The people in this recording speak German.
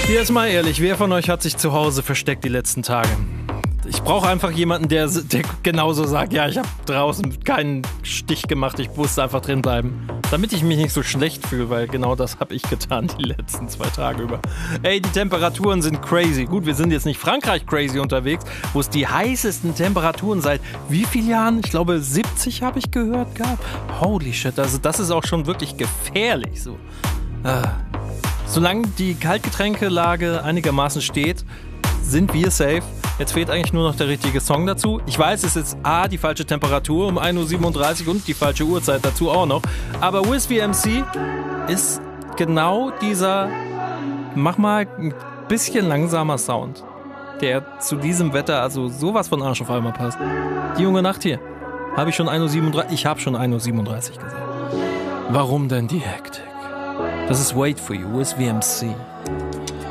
Jetzt mal ehrlich, wer von euch hat sich zu Hause versteckt die letzten Tage? Ich brauche einfach jemanden, der genauso sagt, ja, ich habe draußen keinen Stich gemacht, ich musste einfach drin bleiben. Damit ich mich nicht so schlecht fühle, weil genau das habe ich getan die letzten 2 Tage über. Ey, die Temperaturen sind crazy. Gut, wir sind jetzt nicht Frankreich crazy unterwegs, wo es die heißesten Temperaturen seit wie vielen Jahren? Ich glaube 70 habe ich gehört gehabt. Holy shit, also das ist auch schon wirklich gefährlich so. Solange die Kaltgetränkelage einigermaßen steht, sind wir safe. Jetzt fehlt eigentlich nur noch der richtige Song dazu. Ich weiß, es ist die falsche Temperatur um 1.37 Uhr und die falsche Uhrzeit dazu auch noch. Aber Wiz VMC ist genau dieser, mach mal ein bisschen langsamer Sound, der zu diesem Wetter also sowas von Arsch auf einmal passt. Die junge Nacht hier. Habe ich schon 1.37 Uhr? Ich habe schon 1.37 Uhr gesagt. Warum denn die Hektik? Das ist Wait For You, Wiz VMC.